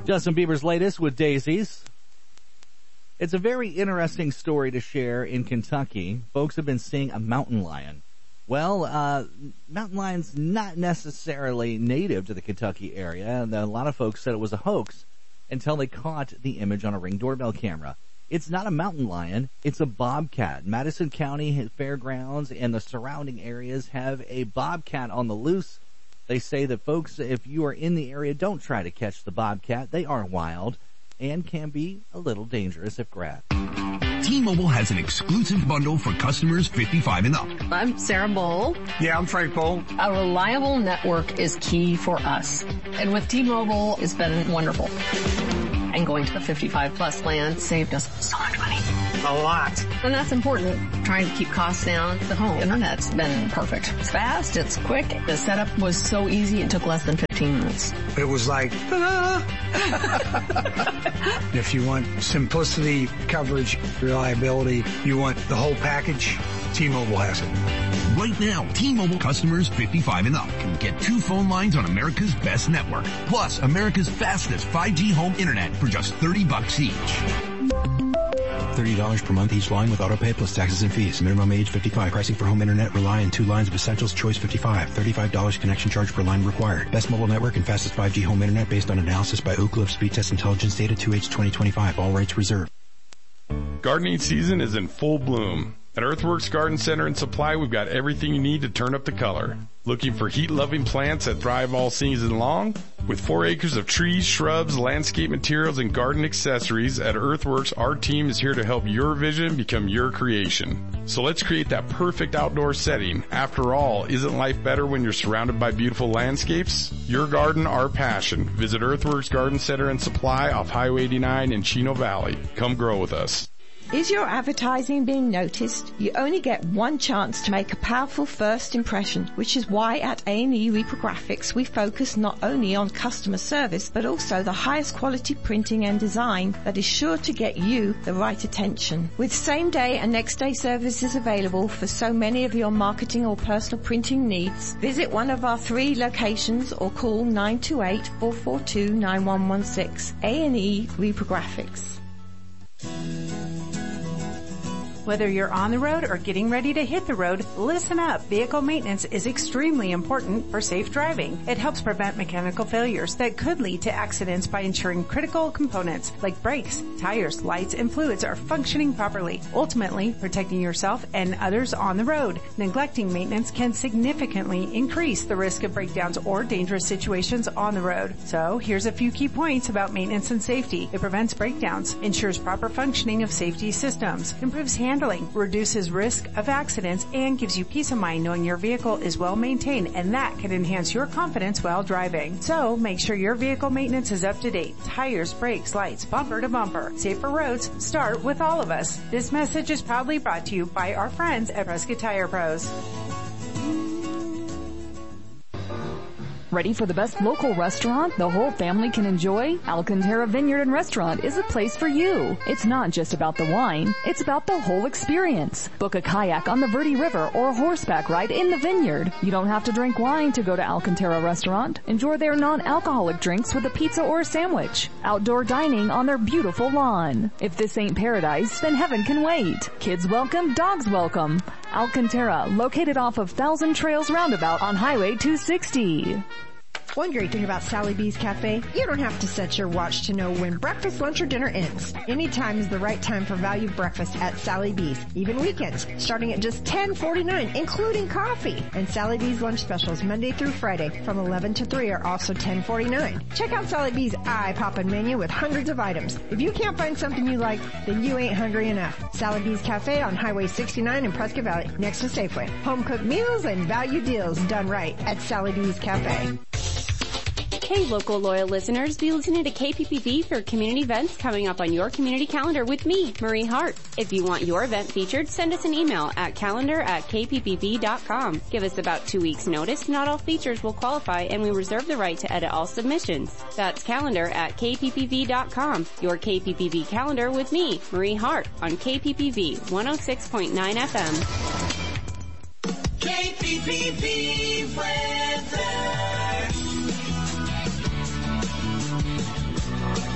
Justin Bieber's latest with Daisies. It's a very interesting story to share in Kentucky. Folks have been seeing a mountain lion. Well, mountain lion's not necessarily native to the Kentucky area, and a lot of folks said it was a hoax until they caught the image on a Ring doorbell camera. It's not a mountain lion, it's a bobcat. Madison County Fairgrounds and the surrounding areas have a bobcat on the loose. They say that folks, if you are in the area, don't try to catch the bobcat. They are wild and can be a little dangerous if grabbed. T-Mobile has an exclusive bundle for customers 55 and up. I'm Sarah Bowl. Yeah, I'm Frank Bowl. A reliable network is key for us. And with T-Mobile, it's been wonderful. And going to the 55 plus plan saved us so much money. A lot. And that's important. Trying to keep costs down. The home internet's been perfect. It's fast, it's quick. The setup was so easy, it took less than 15 minutes. It was like, If you want simplicity, coverage, reliability, you want the whole package, T-Mobile has it. Right now, T-Mobile customers 55 and up can get 2 phone lines on America's best network, plus America's fastest 5G home internet for just $30 each. $30 per month each line with autopay plus taxes and fees. Minimum age 55. Pricing for home internet rely on 2 lines of Essentials Choice 55. $35 connection charge per line required. Best mobile network and fastest 5G home internet based on analysis by Oak Grove Speed Test Intelligence data 2H 2025. All rights reserved. Gardening season is in full bloom. At Earthworks Garden Center and Supply, we've got everything you need to turn up the color. Looking for heat-loving plants that thrive all season long? With 4 acres of trees, shrubs, landscape materials, and garden accessories, at Earthworks, our team is here to help your vision become your creation. So let's create that perfect outdoor setting. After all, isn't life better when you're surrounded by beautiful landscapes? Your garden, our passion. Visit Earthworks Garden Center and Supply off Highway 89 in Chino Valley. Come grow with us. Is your advertising being noticed? You only get one chance to make a powerful first impression, which is why at A&E Reprographics we focus not only on customer service, but also the highest quality printing and design that is sure to get you the right attention. With same day and next day services available for so many of your marketing or personal printing needs, visit one of our 3 locations or call 928-442-9116. A&E Reprographics. Whether you're on the road or getting ready to hit the road, listen up. Vehicle maintenance is extremely important for safe driving. It helps prevent mechanical failures that could lead to accidents by ensuring critical components like brakes, tires, lights, and fluids are functioning properly, ultimately protecting yourself and others on the road. Neglecting maintenance can significantly increase the risk of breakdowns or dangerous situations on the road. So here's a few key points about maintenance and safety. It prevents breakdowns, ensures proper functioning of safety systems, improves handling, reduces risk of accidents, and gives you peace of mind knowing your vehicle is well maintained, and that can enhance your confidence while driving. So make sure your vehicle maintenance is up to date. Tires, brakes, lights, bumper to bumper. Safer roads start with all of us. This message is proudly brought to you by our friends at Prescott Tire Pros. Ready for the best local restaurant the whole family can enjoy? Alcantara Vineyard and Restaurant is a place for you. It's not just about the wine, it's about the whole experience. Book a kayak on the Verde River or a horseback ride in the vineyard. You don't have to drink wine to go to Alcantara Restaurant. Enjoy their non-alcoholic drinks with a pizza or a sandwich. Outdoor dining on their beautiful lawn. If this ain't paradise, then heaven can wait. Kids welcome, dogs welcome. Alcantara, located off of Thousand Trails Roundabout on Highway 260. One great thing about Sally B's Cafe, you don't have to set your watch to know when breakfast, lunch, or dinner ends. Any time is the right time for value breakfast at Sally B's, even weekends, starting at just $10.49, including coffee. And Sally B's lunch specials Monday through Friday from 11 to 3 are also $10.49. Check out Sally B's eye-poppin' menu with hundreds of items. If you can't find something you like, then you ain't hungry enough. Sally B's Cafe on Highway 69 in Prescott Valley, next to Safeway. Home-cooked meals and value deals done right at Sally B's Cafe. Hey, local loyal listeners, be listening to KPPV for community events coming up on your community calendar with me, Marie Hart. If you want your event featured, send us an email at calendar@kppv.com. Give us about 2 weeks notice. Not all features will qualify, and we reserve the right to edit all submissions. That's calendar@kppv.com. Your KPPV calendar with me, Marie Hart, on KPPV 106.9 FM. KPPV weather.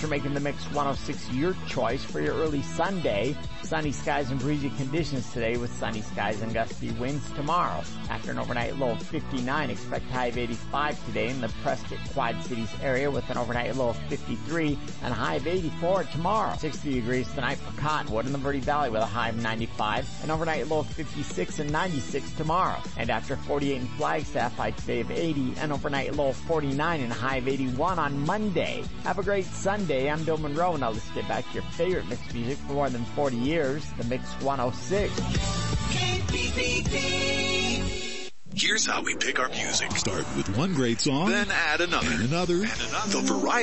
for making the Mix 106 your choice for your early Sunday. Sunny skies and breezy conditions today with sunny skies and gusty winds tomorrow. After an overnight low of 59, expect high of 85 today in the Prescott Quad Cities area with an overnight low of 53 and a high of 84 tomorrow. 60 degrees tonight for Cottonwood in the Verde Valley with a high of 95, an overnight low of 56 and 96 tomorrow. And after 48 in Flagstaff, high today of 80, an overnight low of 49 and a high of 81 on Monday. Have a great Sunday. I'm Bill Monroe. Now let's get back to your favorite mixed music for more than 40 years. The Mix 106. KPPV. Here's how we pick our music. Start with one great song, then add another, and another. The variety